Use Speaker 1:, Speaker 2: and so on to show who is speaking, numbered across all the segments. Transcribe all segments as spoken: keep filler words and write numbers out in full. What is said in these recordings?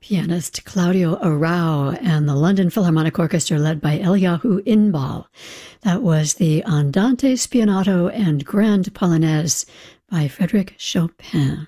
Speaker 1: pianist Claudio Arrau and the London Philharmonic Orchestra led by Eliyahu Inbal. That was the Andante Spianato and Grand Polonaise by Frédéric Chopin.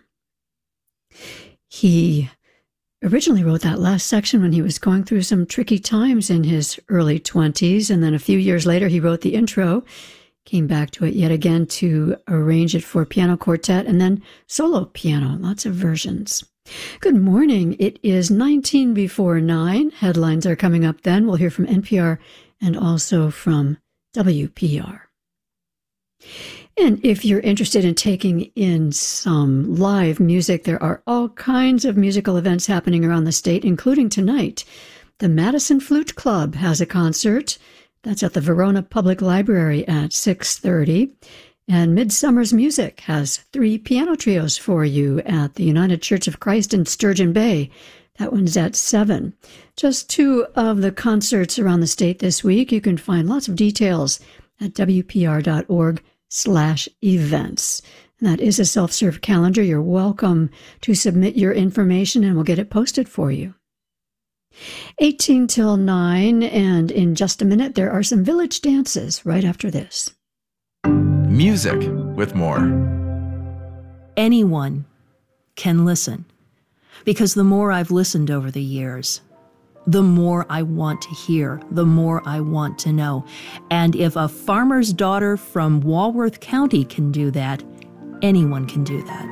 Speaker 1: He originally wrote that last section when he was going through some tricky times in his early twenties, and then a few years later he wrote the intro, came back to it yet again to arrange it for piano quartet and then solo piano, lots of versions. Good morning. It is nineteen before nine. Headlines are coming up then. We'll hear from N P R and also from W P R. And if you're interested in taking in some live music, there are all kinds of musical events happening around the state, including tonight. The Madison Flute Club has a concert. That's at the Verona Public Library at six thirty. And Midsummer's Music has three piano trios for you at the United Church of Christ in Sturgeon Bay. That one's at seven. Just two of the concerts around the state this week. You can find lots of details at W P R dot org slash events. And that is a self-serve calendar. You're welcome to submit your information and we'll get it posted for you. eighteen till nine, and in just a minute, there are some village dances right after this.
Speaker 2: Music with more.
Speaker 3: Anyone can listen, because the more I've listened over the years, the more I want to hear, the more I want to know. And if a farmer's daughter from Walworth County can do that, anyone can do that.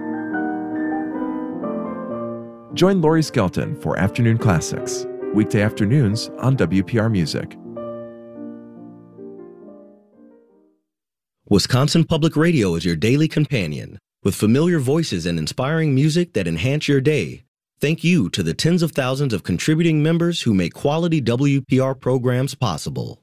Speaker 2: Join Lori Skelton for Afternoon Classics, weekday afternoons on W P R Music.
Speaker 4: Wisconsin Public Radio is your daily companion, with familiar voices and inspiring music that enhance your day. Thank you to the tens of thousands of contributing members who make quality W P R programs possible.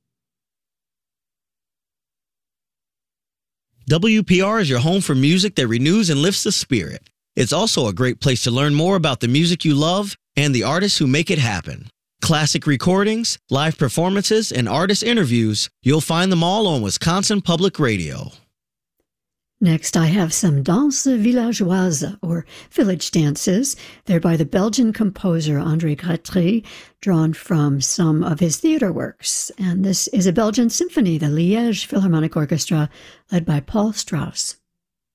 Speaker 4: W P R is your home for music that renews and lifts the spirit. It's also a great place to learn more about the music you love and the artists who make it happen. Classic recordings, live performances, and artist interviews, you'll find them all on Wisconsin Public Radio.
Speaker 1: Next, I have some danses villageoises, or village dances. They're by the Belgian composer André Grétry, drawn from some of his theater works. And this is a Belgian symphony, the Liège Philharmonic Orchestra, led by Paul Strauss.